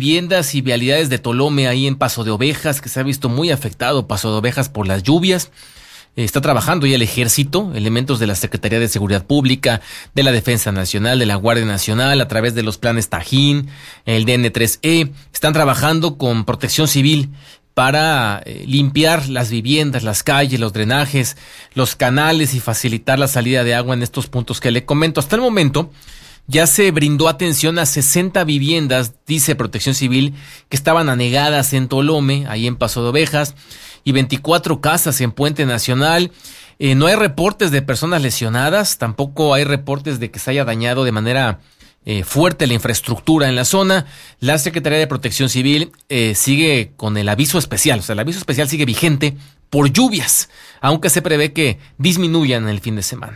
viviendas y vialidades de Tolome, ahí en Paso de Ovejas, que se ha visto muy afectado Paso de Ovejas por las lluvias. Está trabajando ya el Ejército, elementos de la Secretaría de Seguridad Pública, de la Defensa Nacional, de la Guardia Nacional, a través de los planes Tajín, el DN3E. Están trabajando con Protección Civil para limpiar las viviendas, las calles, los drenajes, los canales y facilitar la salida de agua en estos puntos que le comento. Hasta el momento ya se brindó atención a 60 viviendas, dice Protección Civil, que estaban anegadas en Tolome, ahí en Paso de Ovejas, y 24 casas en Puente Nacional. No hay reportes de personas lesionadas, tampoco hay reportes de que se haya dañado de manera fuerte la infraestructura en la zona. La Secretaría de Protección Civil sigue con el aviso especial, o sea, el aviso especial sigue vigente por lluvias, aunque se prevé que disminuyan el fin de semana.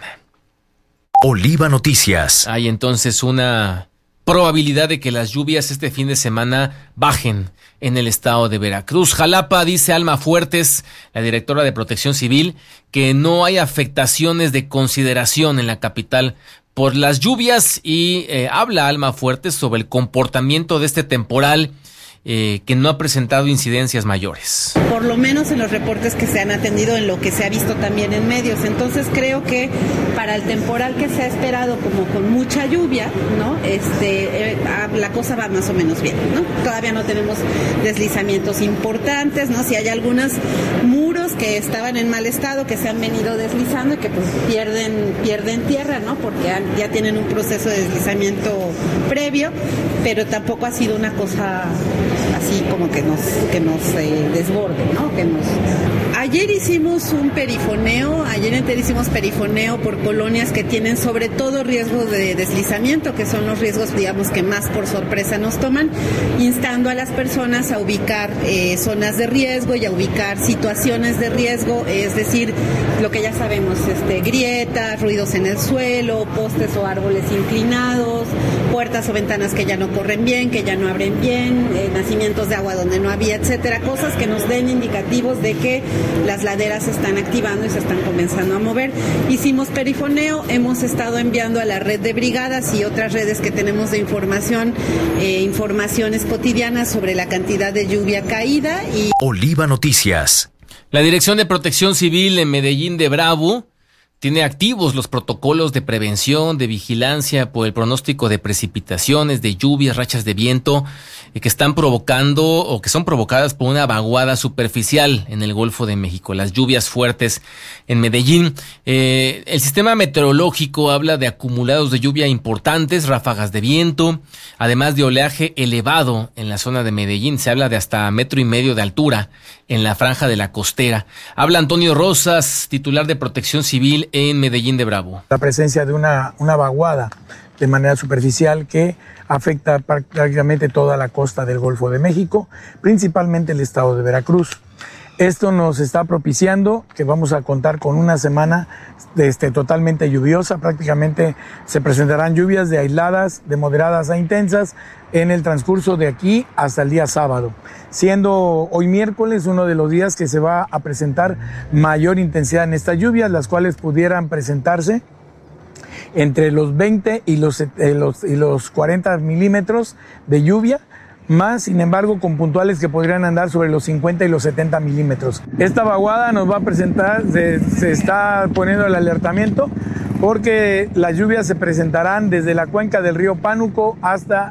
Oliva Noticias. Hay entonces una probabilidad de que las lluvias este fin de semana bajen en el estado de Veracruz. Jalapa, dice Alma Fuertes, la directora de Protección Civil, que no hay afectaciones de consideración en la capital por las lluvias y habla Alma Fuertes sobre el comportamiento de este temporal que no ha presentado incidencias mayores. Por lo menos en los reportes que se han atendido, en lo que se ha visto también en medios. Entonces creo que para el temporal que se ha esperado como con mucha lluvia, ¿no? La cosa va más o menos bien, ¿no? Todavía no tenemos deslizamientos importantes, ¿no? Si hay algunos muros que estaban en mal estado, que se han venido deslizando y que pues pierden tierra, ¿no? Porque ya tienen un proceso de deslizamiento previo, pero tampoco ha sido una cosa así como que nos desborde, ¿no? Ayer hicimos un perifoneo, por colonias que tienen sobre todo riesgo de deslizamiento, que son los riesgos, digamos, que más por sorpresa nos toman, instando a las personas a ubicar zonas de riesgo y a ubicar situaciones de riesgo, es decir, lo que ya sabemos, grietas, ruidos en el suelo, postes o árboles inclinados, puertas o ventanas que ya no corren bien, que ya no abren bien, nacimientos de agua donde no había, etcétera, cosas que nos den indicativos de que las laderas se están activando y se están comenzando a mover. Hicimos perifoneo, hemos estado enviando a la red de brigadas y otras redes que tenemos de informaciones cotidianas sobre la cantidad de lluvia caída y... Oliva Noticias. La Dirección de Protección Civil en Medellín de Bravo tiene activos los protocolos de prevención, de vigilancia por el pronóstico de precipitaciones, de lluvias, rachas de viento que están provocando o que son provocadas por una vaguada superficial en el Golfo de México. Las lluvias fuertes en Medellín. El sistema meteorológico habla de acumulados de lluvia importantes, ráfagas de viento, además de oleaje elevado en la zona de Medellín. Se habla de hasta 1.5 metros de altura en la franja de la costera. Habla Antonio Rosas, titular de Protección Civil en Medellín de Bravo. La presencia de una vaguada de manera superficial que afecta prácticamente toda la costa del Golfo de México, principalmente el estado de Veracruz. Esto nos está propiciando que vamos a contar con una semana totalmente lluviosa. Prácticamente se presentarán lluvias de aisladas, de moderadas a intensas en el transcurso de aquí hasta el día sábado, siendo hoy miércoles uno de los días que se va a presentar mayor intensidad en estas lluvias, las cuales pudieran presentarse entre los 20 y los 40 milímetros de lluvia, más, sin embargo, con puntuales que podrían andar sobre los 50 y los 70 milímetros. Esta vaguada nos va a presentar, se está poniendo el alertamiento, porque las lluvias se presentarán desde la cuenca del río Pánuco hasta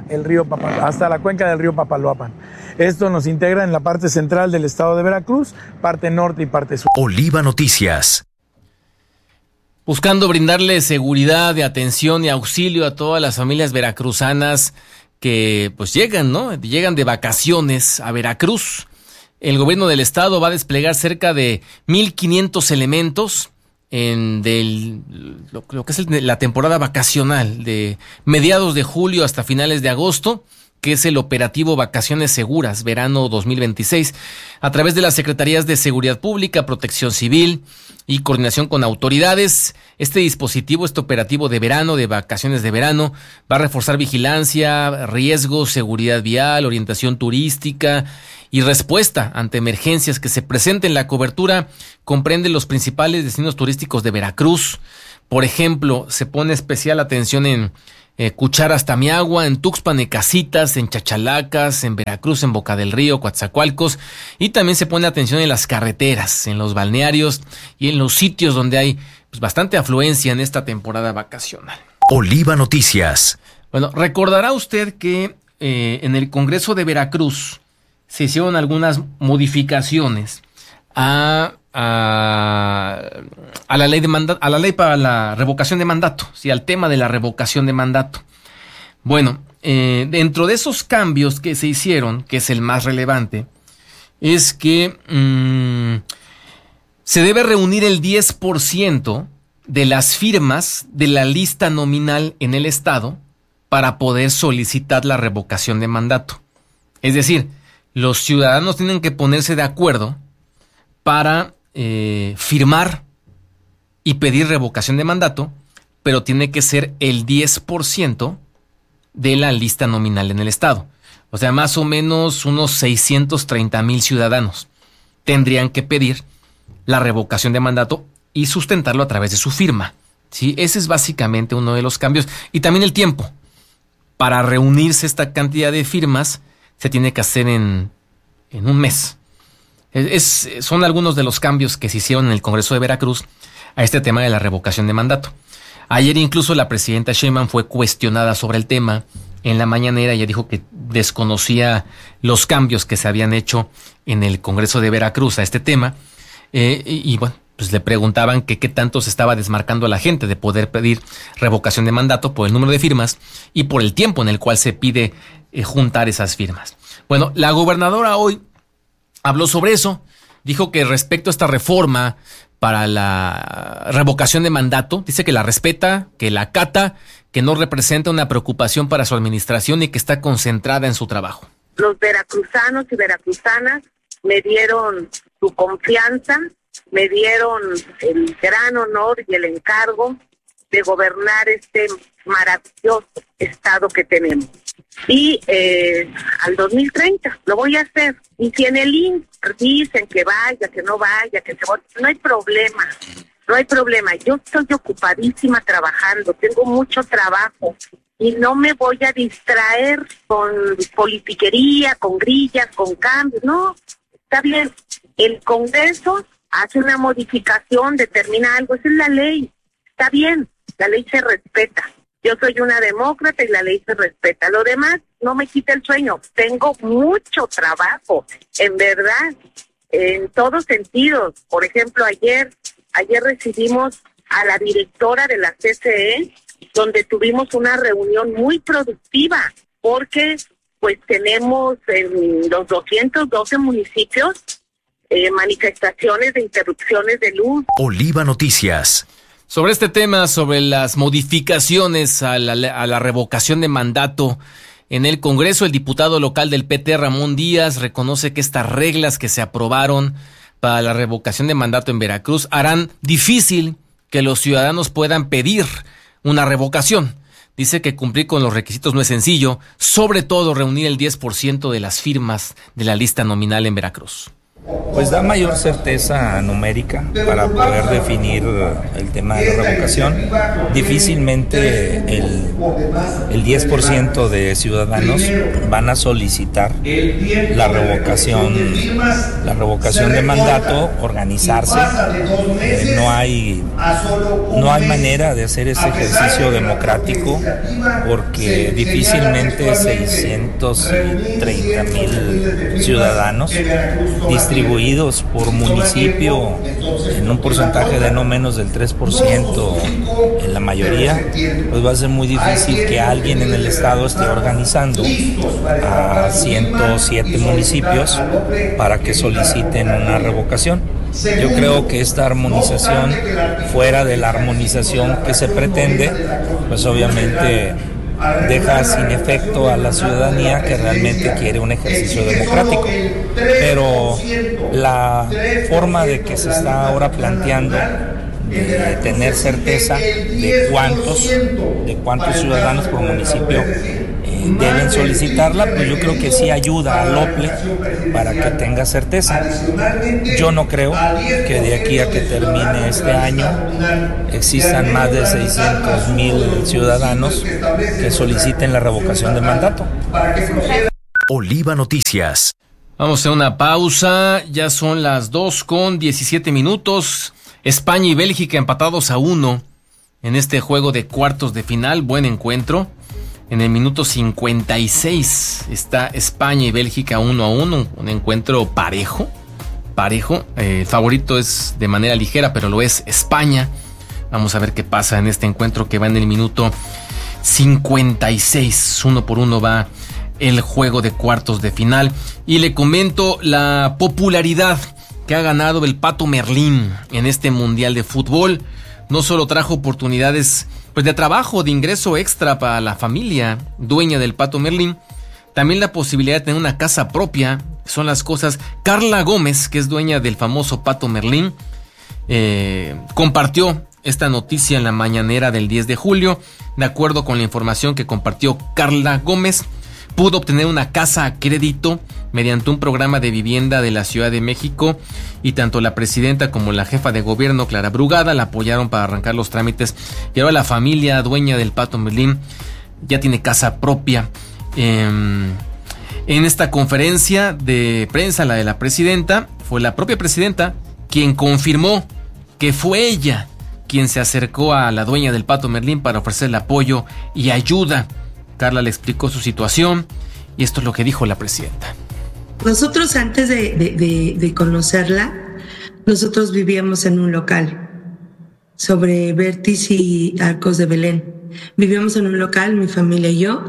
la cuenca del río Papaloapan. Esto nos integra en la parte central del estado de Veracruz, parte norte y parte sur. Oliva Noticias. Buscando brindarle seguridad, de atención y auxilio a todas las familias veracruzanas que pues llegan de vacaciones a Veracruz. El gobierno del estado va a desplegar cerca de 1,500 elementos en lo que es la temporada vacacional de mediados de julio hasta finales de agosto, que es el operativo Vacaciones Seguras, verano 2026, a través de las Secretarías de Seguridad Pública, Protección Civil y coordinación con autoridades. Este dispositivo, este operativo de verano, de vacaciones de verano, va a reforzar vigilancia, riesgos, seguridad vial, orientación turística y respuesta ante emergencias que se presenten. La cobertura comprende los principales destinos turísticos de Veracruz. Por ejemplo, se pone especial atención en Cucharas Tamiagua, en Tuxpan, en Casitas, en Chachalacas, en Veracruz, en Boca del Río, Coatzacoalcos, y también se pone atención en las carreteras, en los balnearios y en los sitios donde hay pues, bastante afluencia en esta temporada vacacional. Oliva Noticias. Bueno, recordará usted que en el Congreso de Veracruz se hicieron algunas modificaciones a la ley a la ley para la revocación de mandato, sí, al tema de la revocación de mandato. Bueno, dentro de esos cambios que se hicieron, que es el más relevante, es que se debe reunir el 10% de las firmas de la lista nominal en el estado para poder solicitar la revocación de mandato. Es decir, los ciudadanos tienen que ponerse de acuerdo para firmar y pedir revocación de mandato, pero tiene que ser el 10% de la lista nominal en el estado. O sea, más o menos unos 630,000 ciudadanos tendrían que pedir la revocación de mandato y sustentarlo a través de su firma. ¿Sí? Ese es básicamente uno de los cambios. Y también el tiempo. Para reunirse esta cantidad de firmas se tiene que hacer en un mes. Son algunos de los cambios que se hicieron en el Congreso de Veracruz a este tema de la revocación de mandato. Ayer incluso la presidenta Sheinbaum fue cuestionada sobre el tema. En la mañanera ella dijo que desconocía los cambios que se habían hecho en el Congreso de Veracruz a este tema. Y bueno, pues le preguntaban que qué tanto se estaba desmarcando a la gente de poder pedir revocación de mandato por el número de firmas y por el tiempo en el cual se pide juntar esas firmas. Bueno, la gobernadora hoy habló sobre eso, dijo que respecto a esta reforma para la revocación de mandato, dice que la respeta, que la acata, que no representa una preocupación para su administración y que está concentrada en su trabajo. Los veracruzanos y veracruzanas me dieron su confianza, me dieron el gran honor y el encargo de gobernar este maravilloso estado que tenemos. Y al 2030 lo voy a hacer. Y si en el INE dicen que vaya, que no vaya, que se vote, no hay problema. No hay problema. Yo estoy ocupadísima trabajando, tengo mucho trabajo y no me voy a distraer con politiquería, con grillas, con cambios. No, está bien. El Congreso hace una modificación, determina algo, esa es la ley. Está bien, la ley se respeta. Yo soy una demócrata y la ley se respeta. Lo demás no me quita el sueño. Tengo mucho trabajo, en verdad, en todos sentidos. Por ejemplo, ayer recibimos a la directora de la CCE, donde tuvimos una reunión muy productiva, porque pues tenemos en los 212 municipios manifestaciones de interrupciones de luz. Oliva Noticias. Sobre este tema, sobre las modificaciones a la revocación de mandato en el Congreso, el diputado local del PT, Ramón Díaz, reconoce que estas reglas que se aprobaron para la revocación de mandato en Veracruz harán difícil que los ciudadanos puedan pedir una revocación. Dice que cumplir con los requisitos no es sencillo, sobre todo reunir el 10% de las firmas de la lista nominal en Veracruz. Pues da mayor certeza numérica para poder definir el tema de la revocación. Difícilmente el 10% de ciudadanos van a solicitar la revocación de mandato, organizarse. No hay manera de hacer ese ejercicio democrático porque difícilmente 630,000 ciudadanos distribuidos por municipio en un porcentaje de no menos del 3% en la mayoría, pues va a ser muy difícil que alguien en el estado esté organizando a 107 municipios para que soliciten una revocación. Yo creo que esta armonización, fuera de la armonización que se pretende, pues obviamente deja sin efecto a la ciudadanía que realmente quiere un ejercicio democrático. Pero la forma de que se está ahora planteando de tener certeza de cuántos ciudadanos por municipio deben solicitarla, pues yo creo que sí ayuda al OPLE para que tenga certeza. Yo no creo que de aquí a que termine este año existan más de 600,000 ciudadanos que soliciten la revocación de mandato. Oliva Noticias. Vamos a hacer una pausa, ya son las 2:17. España y Bélgica empatados a 1 en este juego de cuartos de final, buen encuentro. En el minuto 56 está España y Bélgica 1-1, un encuentro parejo. El favorito es de manera ligera, pero lo es España. Vamos a ver qué pasa en este encuentro que va en el minuto 56. 1-1 va el juego de cuartos de final. Y le comento la popularidad que ha ganado el Pato Merlín en este Mundial de Fútbol. No solo trajo oportunidades de trabajo, de ingreso extra para la familia dueña del Pato Merlín, también la posibilidad de tener una casa propia. Son las cosas. Carla Gómez, que es dueña del famoso Pato Merlín, compartió esta noticia en la mañanera del 10 de julio. De acuerdo con la información que compartió Carla Gómez, pudo obtener una casa a crédito mediante un programa de vivienda de la Ciudad de México, y tanto la presidenta como la jefa de gobierno, Clara Brugada, la apoyaron para arrancar los trámites, y ahora la familia dueña del Pato Merlín ya tiene casa propia. En esta conferencia de prensa, la de la presidenta, fue la propia presidenta quien confirmó que fue ella quien se acercó a la dueña del Pato Merlín para ofrecerle apoyo y ayuda. Carla le explicó su situación y esto es lo que dijo la presidenta. Nosotros antes de conocerla, nosotros vivíamos en un local sobre Vértiz y Arcos de Belén. Vivíamos en un local, mi familia y yo.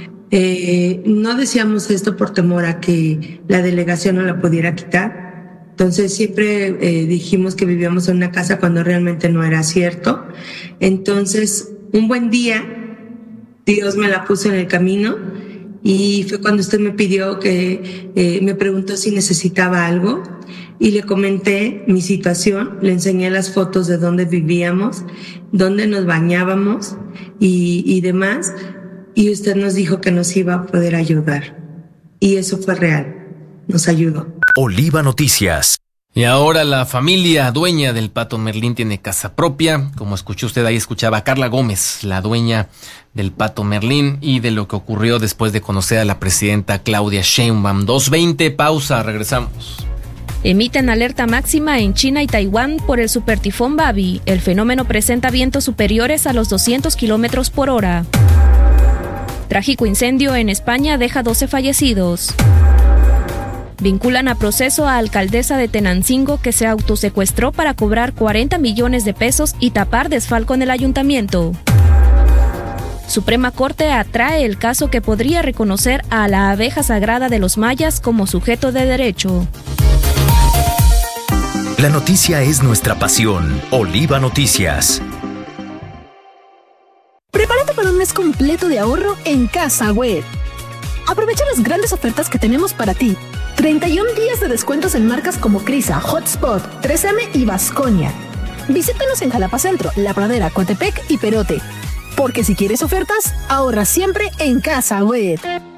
No decíamos esto por temor a que la delegación no la pudiera quitar. Entonces siempre dijimos que vivíamos en una casa cuando realmente no era cierto. Entonces, un buen día, Dios me la puso en el camino y fue cuando usted me pidió me preguntó si necesitaba algo y le comenté mi situación, le enseñé las fotos de dónde vivíamos, dónde nos bañábamos y demás, y usted nos dijo que nos iba a poder ayudar y eso fue real, nos ayudó. Oliva Noticias. Y ahora la familia dueña del Pato Merlín tiene casa propia. Como escuchó usted, ahí escuchaba a Carla Gómez, la dueña del Pato Merlín, y de lo que ocurrió después de conocer a la presidenta Claudia Sheinbaum. 2:20, pausa, regresamos. Emiten alerta máxima en China y Taiwán por el supertifón Babi. El fenómeno presenta vientos superiores a los 200 kilómetros por hora. Trágico incendio en España deja 12 fallecidos. Vinculan a proceso a alcaldesa de Tenancingo que se autosecuestró para cobrar 40 millones de pesos y tapar desfalco en el ayuntamiento. Suprema Corte atrae el caso que podría reconocer a la abeja sagrada de los mayas como sujeto de derecho. La noticia es nuestra pasión. Oliva Noticias. Prepárate para un mes completo de ahorro en Casa Web. Aprovecha las grandes ofertas que tenemos para ti. 31 días de descuentos en marcas como Crisa, Hotspot, 3M y Vasconia. Visítanos en Jalapa Centro, La Pradera, Coatepec y Perote. Porque si quieres ofertas, ahorra siempre en Casa Web.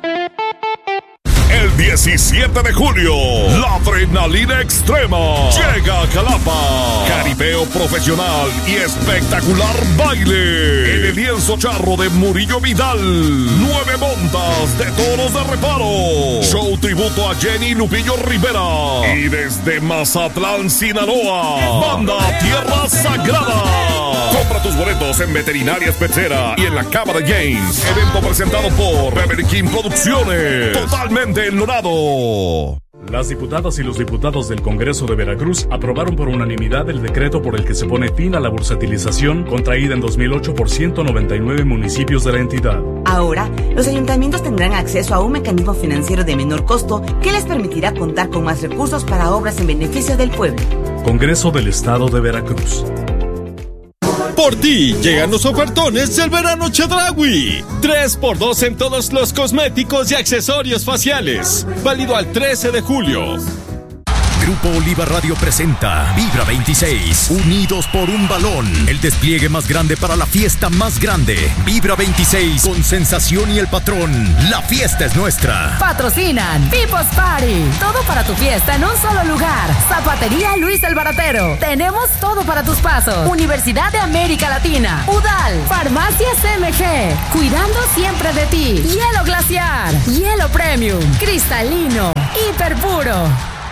El 17 de julio, la adrenalina extrema llega a Jalapa. Caribeo profesional y espectacular baile en el lienzo charro de Murillo Vidal. 9 montas de toros de reparo. Show tributo a Jenny Lupillo Rivera. Y desde Mazatlán, Sinaloa, banda Tierra Sagrada. Compra tus boletos en Veterinarias Pechera y en la Cámara James. Evento presentado por Beverly King Producciones. Totalmente en Dorado. Las diputadas y los diputados del Congreso de Veracruz aprobaron por unanimidad el decreto por el que se pone fin a la bursatilización contraída en 2008 por 199 municipios de la entidad. Ahora, los ayuntamientos tendrán acceso a un mecanismo financiero de menor costo que les permitirá contar con más recursos para obras en beneficio del pueblo. Congreso del Estado de Veracruz. Por ti llegan los ofertones del verano Chedraui. 3x2 en todos los cosméticos y accesorios faciales. Válido al 13 de julio. Grupo Oliva Radio presenta Vibra 26, unidos por un balón. El despliegue más grande para la fiesta más grande. Vibra 26, con Sensación y El Patrón. La fiesta es nuestra. Patrocinan People's Party. Todo para tu fiesta en un solo lugar. Zapatería Luis el Baratero. Tenemos todo para tus pasos. Universidad de América Latina. UDAL. Farmacias MG. Cuidando siempre de ti. Hielo glaciar. Hielo premium. Cristalino. Hiper puro.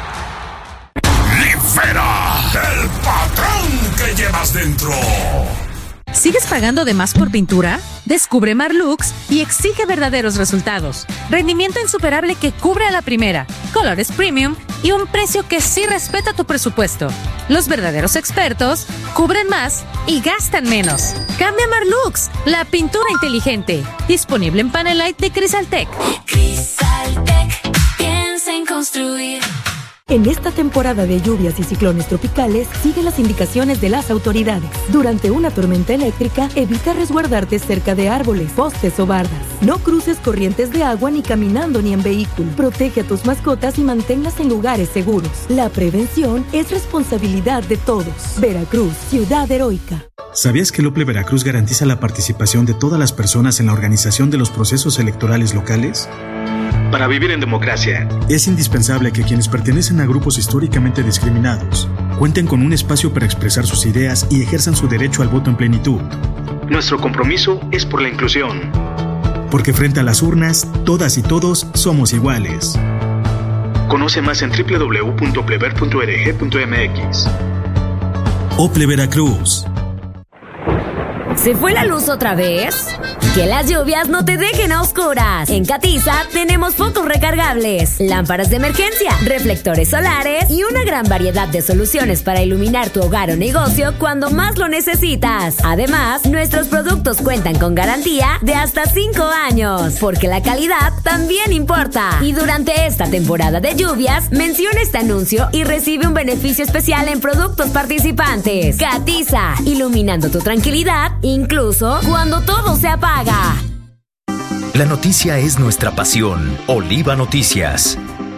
¡Libera el patrón que llevas dentro! ¿Sigues pagando de más por pintura? Descubre Marlux y exige verdaderos resultados. Rendimiento insuperable que cubre a la primera, colores premium y un precio que sí respeta tu presupuesto. Los verdaderos expertos cubren más y gastan menos. Cambia Marlux, la pintura inteligente. Disponible en Panelite de Crisaltec. Crisaltec, piensa en construir. En esta temporada de lluvias y ciclones tropicales, sigue las indicaciones de las autoridades. Durante una tormenta eléctrica, evita resguardarte cerca de árboles, postes o bardas. No cruces corrientes de agua ni caminando ni en vehículo. Protege a tus mascotas y manténlas en lugares seguros. La prevención es responsabilidad de todos. Veracruz, ciudad heroica. ¿Sabías que el OPLE Veracruz garantiza la participación de todas las personas en la organización de los procesos electorales locales? Para vivir en democracia, es indispensable que quienes pertenecen a grupos históricamente discriminados cuenten con un espacio para expresar sus ideas y ejerzan su derecho al voto en plenitud. Nuestro compromiso es por la inclusión. Porque frente a las urnas, todas y todos somos iguales. Conoce más en www.oplever.org.mx. OPLE Veracruz. ¿Se fue la luz otra vez? Que las lluvias no te dejen a oscuras. En Catiza tenemos focos recargables, lámparas de emergencia, reflectores solares y una gran variedad de soluciones para iluminar tu hogar o negocio cuando más lo necesitas. Además, nuestros productos cuentan con garantía de hasta 5 años, porque la calidad también importa. Y durante esta temporada de lluvias, menciona este anuncio y recibe un beneficio especial en productos participantes. Catiza, iluminando tu tranquilidad, incluso cuando todo se apaga. La noticia es nuestra pasión. Oliva Noticias.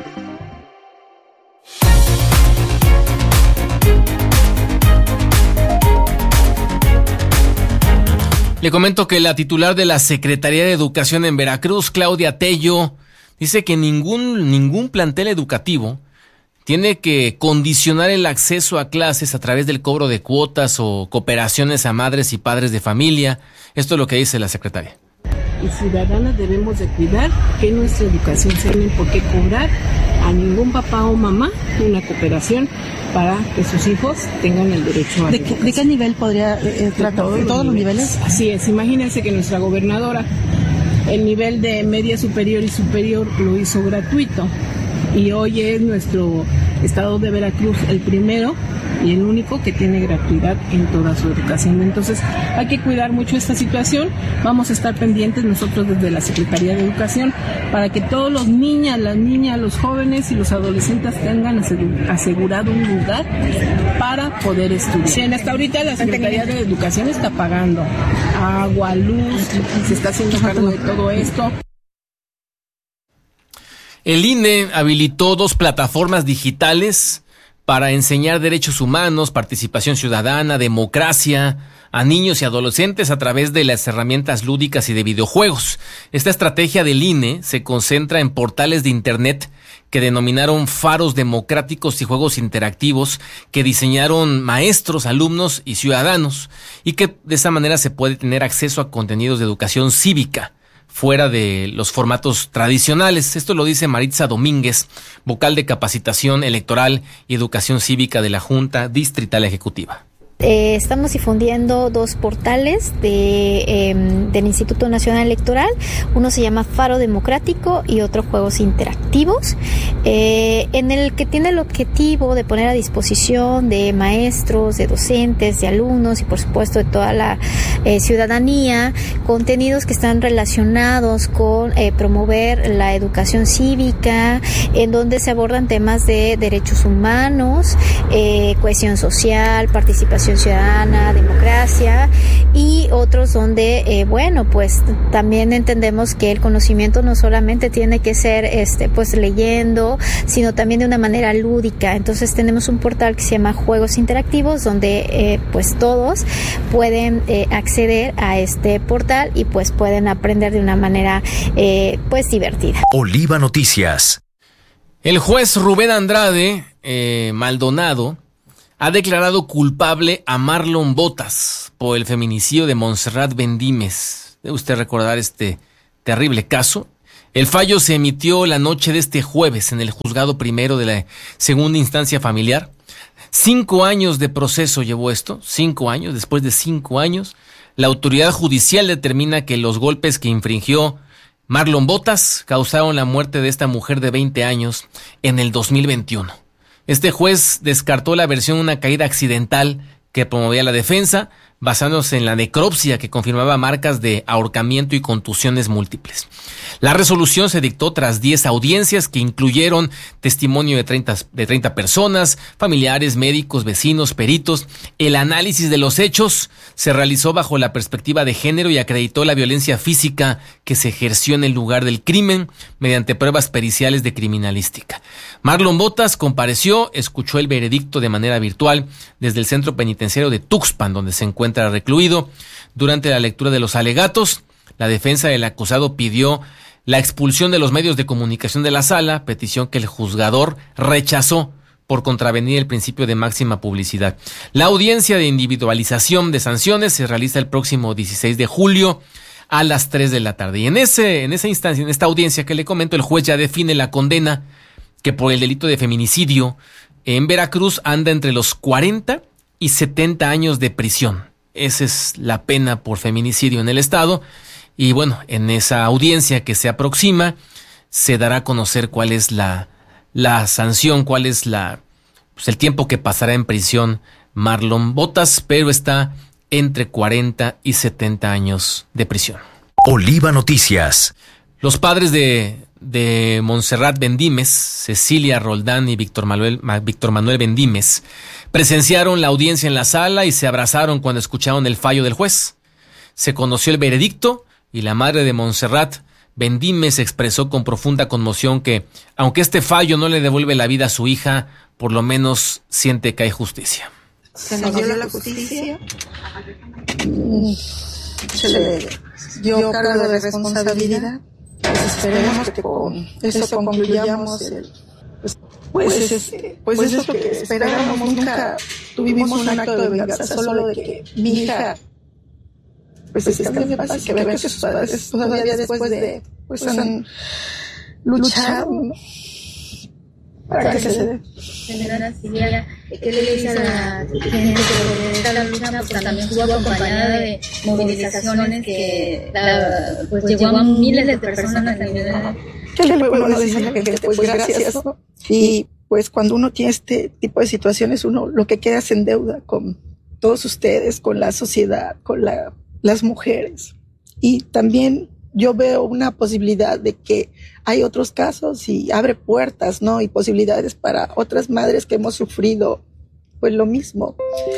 Le comento que la titular de la Secretaría de Educación en Veracruz, Claudia Tello, dice que ningún plantel educativo tiene que condicionar el acceso a clases a través del cobro de cuotas o cooperaciones a madres y padres de familia. Esto es lo que dice la secretaria. Y ciudadanas debemos de cuidar que nuestra educación se tiene por qué cobrar a ningún papá o mamá una cooperación para que sus hijos tengan el derecho a ¿De qué nivel podría tratar? ¿De todos los niveles? Así es, imagínense que nuestra gobernadora el nivel de media superior y superior lo hizo gratuito. Y hoy es nuestro estado de Veracruz el primero y el único que tiene gratuidad en toda su educación. Entonces hay que cuidar mucho esta situación. Vamos a estar pendientes nosotros desde la Secretaría de Educación para que todos los niñas, las niñas, los jóvenes y los adolescentes tengan asegurado un lugar para poder estudiar. Sí, hasta ahorita la Secretaría de Educación está pagando agua, luz, se está haciendo cargo de todo esto. El INE habilitó 2 plataformas digitales para enseñar derechos humanos, participación ciudadana, democracia a niños y adolescentes a través de las herramientas lúdicas y de videojuegos. Esta estrategia del INE se concentra en portales de Internet que denominaron faros democráticos y juegos interactivos que diseñaron maestros, alumnos y ciudadanos, y que de esa manera se puede tener acceso a contenidos de educación cívica fuera de los formatos tradicionales. Esto lo dice Maritza Domínguez, vocal de Capacitación Electoral y Educación Cívica de la Junta Distrital Ejecutiva. Estamos difundiendo 2 portales del Instituto Nacional Electoral. Uno se llama Faro Democrático y otro Juegos Interactivos, en el que tiene el objetivo de poner a disposición de maestros, de docentes, de alumnos y por supuesto de toda la ciudadanía contenidos que están relacionados con promover la educación cívica, en donde se abordan temas de derechos humanos, cohesión social, participación participación ciudadana, democracia, y otros donde, pues también entendemos que el conocimiento no solamente tiene que ser pues leyendo, sino también de una manera lúdica. Entonces tenemos un portal que se llama Juegos Interactivos, donde pues todos pueden acceder a este portal y pues pueden aprender de una manera pues divertida. Oliva Noticias. El juez Rubén Andrade Maldonado ha declarado culpable a Marlon Botas por el feminicidio de Montserrat Bendímez. Debe usted recordar este terrible caso. El fallo se emitió la noche de este jueves en el juzgado primero de la segunda instancia familiar. 5 años de proceso llevó esto, 5 años. Después de 5 años, la autoridad judicial determina que los golpes que infringió Marlon Botas causaron la muerte de esta mujer de 20 años en el 2021. Este juez descartó la versión de una caída accidental que promovía la defensa, basándose en la necropsia que confirmaba marcas de ahorcamiento y contusiones múltiples. La resolución se dictó tras 10 audiencias que incluyeron testimonio de 30 personas, familiares, médicos, vecinos, peritos. El análisis de los hechos se realizó bajo la perspectiva de género y acreditó la violencia física que se ejerció en el lugar del crimen mediante pruebas periciales de criminalística. Marlon Botas compareció, escuchó el veredicto de manera virtual desde el centro penitenciario de Tuxpan, donde se encuentra recluido. Durante la lectura de los alegatos, la defensa del acusado pidió la expulsión de los medios de comunicación de la sala, petición que el juzgador rechazó por contravenir el principio de máxima publicidad. La audiencia de individualización de sanciones se realiza el próximo 16 de julio a las 3 de la tarde. Y en esa instancia, en esta audiencia que le comento, el juez ya define la condena que por el delito de feminicidio en Veracruz anda entre los 40 y 70 años de prisión. Esa es la pena por feminicidio en el estado. Y bueno, en esa audiencia que se aproxima, se dará a conocer cuál es la sanción, cuál es el tiempo que pasará en prisión Marlon Botas, pero está entre 40 y 70 años de prisión. Oliva Noticias. Los padres de Montserrat Bendímez, Cecilia Roldán y Víctor Manuel Bendímez, presenciaron la audiencia en la sala y se abrazaron cuando escucharon el fallo del juez. Se conoció el veredicto y la madre de Montserrat Bendímez expresó con profunda conmoción que, aunque este fallo no le devuelve la vida a su hija, por lo menos siente que hay justicia. Se nos dio la justicia, se le dio cargo de responsabilidad. Pues esperemos que con eso concluyamos pues eso es lo que esperábamos. Nunca tuvimos un acto de venganza, solo de que mi hija pues está en paz y que vea que sus padres todavía después de pues han luchado para que se dé. Señora Silvia, ¿qué le dice a la gente que está la lucha? Pues también estuvo acompañada de movilizaciones que pues llegó a miles de personas a nivel. ¿Qué le puedo decir a la gente? Pues gracias, ¿no? Y pues cuando uno tiene este tipo de situaciones, uno lo que queda es en deuda con todos ustedes, con la sociedad, con las mujeres. Y también yo veo una posibilidad de que hay otros casos y abre puertas, ¿no? Y posibilidades para otras madres que hemos sufrido, pues lo mismo.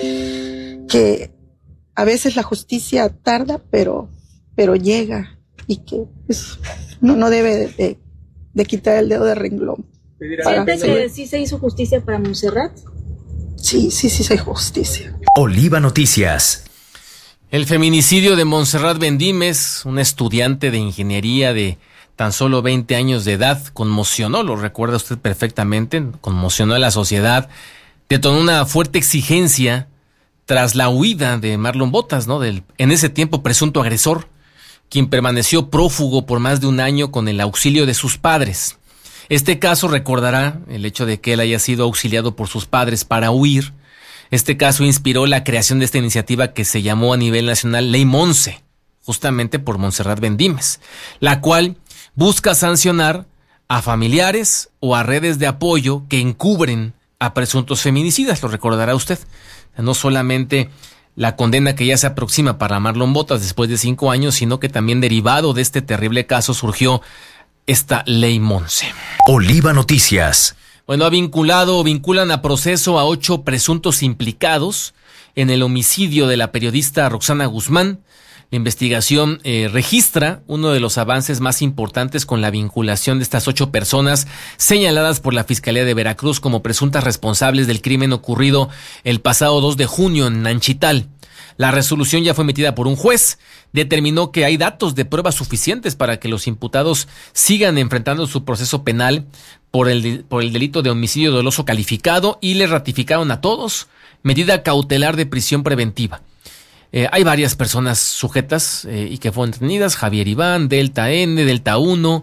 Que a veces la justicia tarda, pero llega. Y que pues, no debe de quitar el dedo de renglón. ¿Siente que sí se hizo justicia para Montserrat? Sí se hizo justicia. Oliva Noticias. El feminicidio de Montserrat Bendímez, una estudiante de ingeniería de tan solo 20 años de edad, conmocionó, lo recuerda usted perfectamente, conmocionó a la sociedad, detonó una fuerte exigencia tras la huida de Marlon Botas, ¿no? En ese tiempo presunto agresor, quien permaneció prófugo por más de un año con el auxilio de sus padres. Este caso recordará el hecho de que él haya sido auxiliado por sus padres para huir. Este caso inspiró la creación de esta iniciativa que se llamó a nivel nacional Ley Monse, justamente por Montserrat Bendímez, la cual busca sancionar a familiares o a redes de apoyo que encubren a presuntos feminicidas, lo recordará usted. No solamente la condena que ya se aproxima para Marlon Botas después de 5 años, sino que también derivado de este terrible caso surgió esta Ley Monse. Oliva Noticias. Bueno, vinculan a proceso a 8 presuntos implicados en el homicidio de la periodista Roxana Guzmán. La investigación registra uno de los avances más importantes con la vinculación de estas 8 personas señaladas por la Fiscalía de Veracruz como presuntas responsables del crimen ocurrido el pasado 2 de junio en Nanchital. La resolución ya fue emitida por un juez. Determinó que hay datos de pruebas suficientes para que los imputados sigan enfrentando su proceso penal por el delito de homicidio doloso calificado y le ratificaron a todos medida cautelar de prisión preventiva. Hay varias personas sujetas y que fueron detenidas: Javier Iván, Delta N, Delta 1,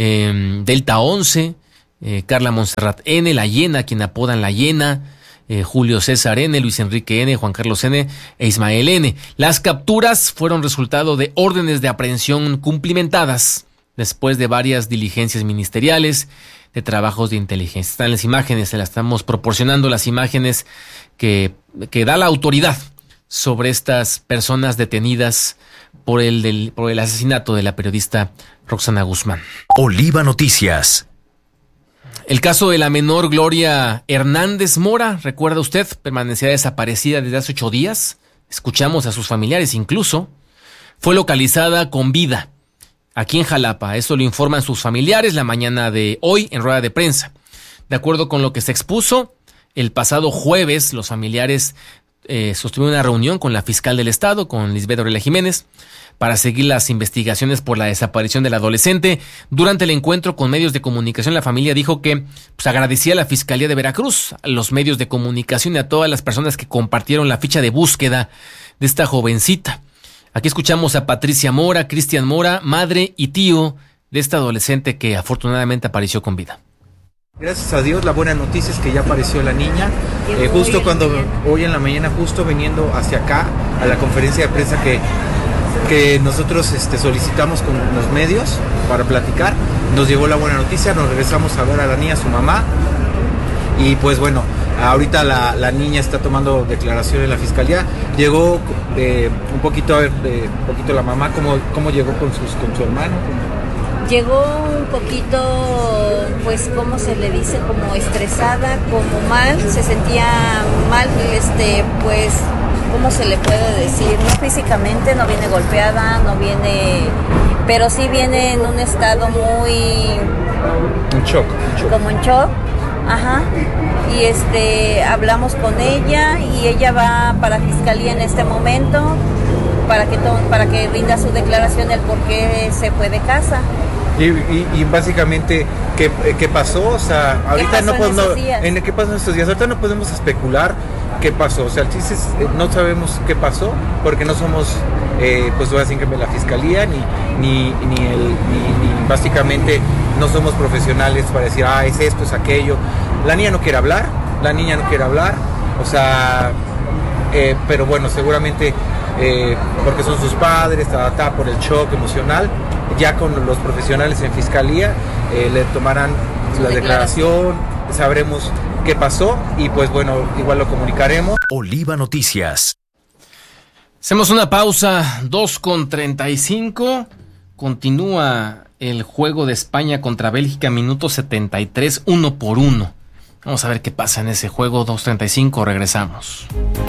Delta 11, Carla Montserrat N, La Hiena, quien apodan La Hiena, Julio César N, Luis Enrique N, Juan Carlos N e Ismael N. Las capturas fueron resultado de órdenes de aprehensión cumplimentadas después de varias diligencias ministeriales, de trabajos de inteligencia. Están las imágenes, se las estamos proporcionando, las imágenes que da la autoridad sobre estas personas detenidas por el asesinato de la periodista Roxana Guzmán. Oliva Noticias. El caso de la menor Gloria Hernández Mora, ¿recuerda usted? Permanecía desaparecida desde hace 8 días. Escuchamos a sus familiares incluso. Fue localizada con vida aquí en Jalapa. Eso lo informan sus familiares la mañana de hoy en rueda de prensa. De acuerdo con lo que se expuso, el pasado jueves los familiares sostuvieron una reunión con la fiscal del estado, con Lisbeth Aurelia Jiménez, para seguir las investigaciones por la desaparición del adolescente. Durante el encuentro con medios de comunicación, la familia dijo que agradecía a la Fiscalía de Veracruz, a los medios de comunicación y a todas las personas que compartieron la ficha de búsqueda de esta jovencita. Aquí escuchamos a Patricia Mora, Cristian Mora, madre y tío de esta adolescente que afortunadamente apareció con vida. Gracias a Dios, la buena noticia es que ya apareció la niña. Justo cuando hoy en la mañana, justo veniendo hacia acá a la conferencia de prensa que nosotros solicitamos con los medios para platicar, nos llegó la buena noticia. Nos regresamos a ver a la niña, a su mamá, y pues bueno, ahorita la niña está tomando declaración en la fiscalía. Llegó un poquito la mamá, cómo llegó con su hermano. Llegó un poquito, pues, ¿cómo se le dice? Como estresada, como mal, se sentía mal, pues, ¿cómo se le puede decir? No físicamente, no viene golpeada, no viene, pero sí viene en un estado muy... En shock. Como en shock, ajá. Y hablamos con ella y ella va para fiscalía en este momento para que rinda su declaración del por qué se fue de casa. Y básicamente, ¿qué pasó? O sea, ahorita no podemos... ¿Qué pasó en estos días? Ahorita no podemos especular qué pasó. O sea, el chiste es, no sabemos qué pasó, porque no somos, pues voy a decir que la fiscalía, ni básicamente no somos profesionales para decir, es esto, es aquello. La niña no quiere hablar, o sea, pero bueno, seguramente porque son sus padres, por el shock emocional. Ya con los profesionales en fiscalía le tomarán la declaración, sabremos qué pasó y pues bueno, igual lo comunicaremos. Oliva Noticias. Hacemos una pausa, 2:35. Continúa el juego de España contra Bélgica, minuto 73, 1-1. Vamos a ver qué pasa en ese juego, 2:35, regresamos.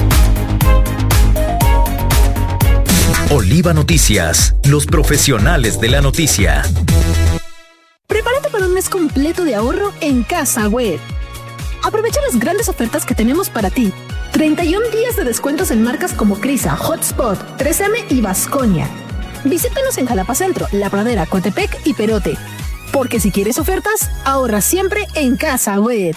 Oliva Noticias, los profesionales de la noticia. Prepárate para un mes completo de ahorro en Casa Web. Aprovecha las grandes ofertas que tenemos para ti. 31 días de descuentos en marcas como Crisa, Hotspot, 3M y Baskonia. Visítanos en Jalapa Centro, La Pradera, Coatepec y Perote. Porque si quieres ofertas, ahorra siempre en Casa Web.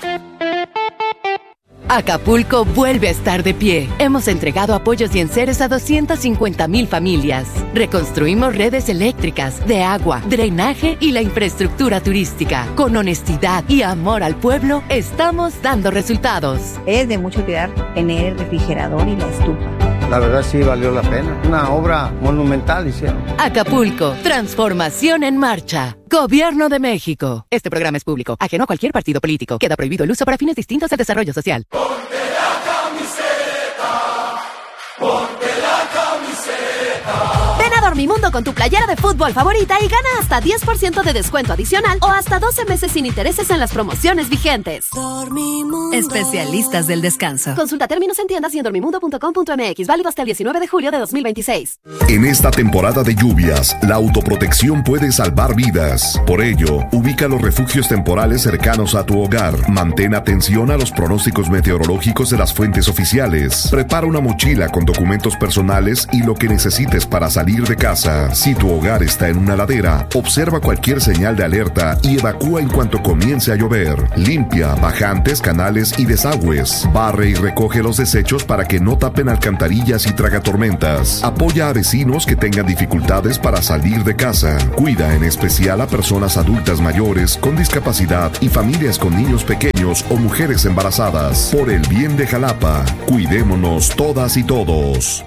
Acapulco vuelve a estar de pie. Hemos entregado apoyos y enseres a 250,000 familias. Reconstruimos redes eléctricas, de agua, drenaje y la infraestructura turística. Con honestidad y amor al pueblo, estamos dando resultados. Es de mucho cuidar tener el refrigerador y la estufa. La verdad sí valió la pena. Una obra monumental hicieron. Acapulco, transformación en marcha. Gobierno de México. Este programa es público, ajeno a cualquier partido político. Queda prohibido el uso para fines distintos del desarrollo social. Ponte la camiseta. Ponte la camiseta. Ven a Dormimundo con tu playera de fútbol favorita y gana hasta 10% de descuento adicional o hasta 12 meses sin intereses en las promociones vigentes. Dormimundo. Especialistas del descanso. Consulta términos en tiendas y en dormimundo.com.mx. Válido hasta el 19 de julio de 2026. En esta temporada de lluvias, la autoprotección puede salvar vidas. Por ello, ubica los refugios temporales cercanos a tu hogar. Mantén atención a los pronósticos meteorológicos de las fuentes oficiales. Prepara una mochila con documentos personales y lo que necesites para salir de casa. Si tu hogar está en una ladera, observa cualquier señal de alerta y evacúa en cuanto comience a llover. Limpia bajantes, canales y desagües. Barre y recoge los desechos para que no tapen alcantarillas y tragatormentas. Apoya a vecinos que tengan dificultades para salir de casa. Cuida en especial a personas adultas mayores con discapacidad y familias con niños pequeños o mujeres embarazadas. Por el bien de Jalapa, cuidémonos todas y todos.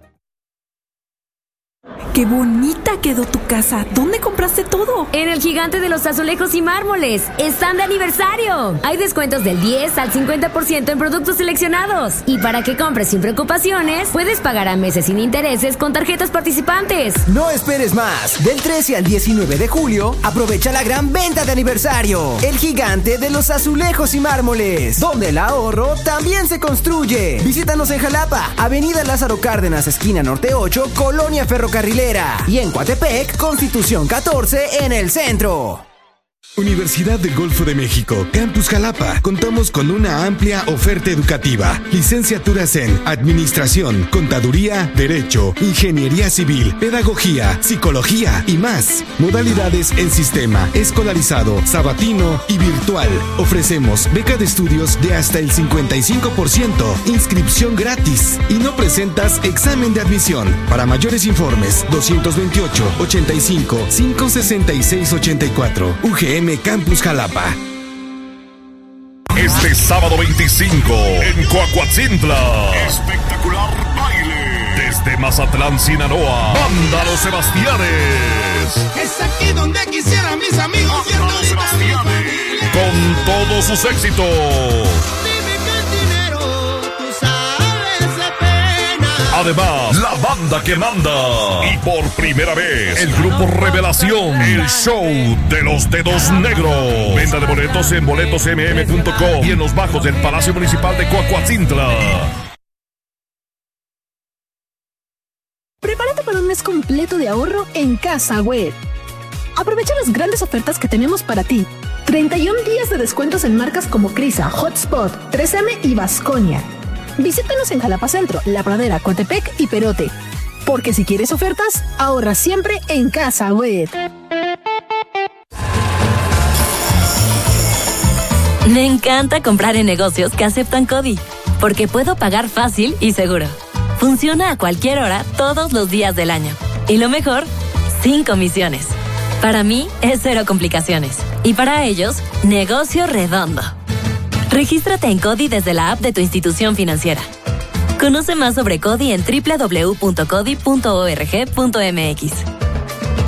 ¡Qué bonita quedó tu casa! ¿Dónde compraste todo? En el Gigante de los Azulejos y Mármoles. ¡Están de aniversario! Hay descuentos del 10 al 50% en productos seleccionados. Y para que compres sin preocupaciones, puedes pagar a meses sin intereses con tarjetas participantes. No esperes más. Del 13 al 19 de julio, aprovecha la gran venta de aniversario. El Gigante de los Azulejos y Mármoles, donde el ahorro también se construye. Visítanos en Jalapa, Avenida Lázaro Cárdenas, esquina Norte 8, Colonia Ferrocarrilera. Y en Coatepec, Constitución 14 en el centro. Universidad del Golfo de México, Campus Jalapa. Contamos con una amplia oferta educativa. Licenciaturas en Administración, Contaduría, Derecho, Ingeniería Civil, Pedagogía, Psicología y más. Modalidades en sistema, escolarizado, sabatino y virtual. Ofrecemos beca de estudios de hasta el 55%, inscripción gratis y no presentas examen de admisión. Para mayores informes, 228-85-566-84. UGM Campus Jalapa. Este sábado 25 en Coahuatzintla. Espectacular baile. Desde Mazatlán, Sinaloa. Banda Los Sebastianes. Es aquí donde quisiera mis amigos. Banda Los Sebastianes. Con todos sus éxitos. Además, la banda que manda. Y por primera vez, el grupo Revelación. El show de los dedos negros. Venta de boletos en boletosmm.com y en los bajos del Palacio Municipal de Coahuatzintla. Prepárate para un mes completo de ahorro en Casa Web. Aprovecha las grandes ofertas que tenemos para ti. 31 días de descuentos en marcas como Crisa, Hotspot, 3M y Baskonia. Visítanos en Jalapa Centro, La Pradera, Coatepec y Perote. Porque si quieres ofertas, ahorra siempre en Casa Web. Me encanta comprar en negocios que aceptan CODI, porque puedo pagar fácil y seguro. Funciona a cualquier hora, todos los días del año. Y lo mejor, sin comisiones. Para mí, es cero complicaciones. Y para ellos, negocio redondo. Regístrate en CODI desde la app de tu institución financiera. Conoce más sobre CODI en www.codi.org.mx.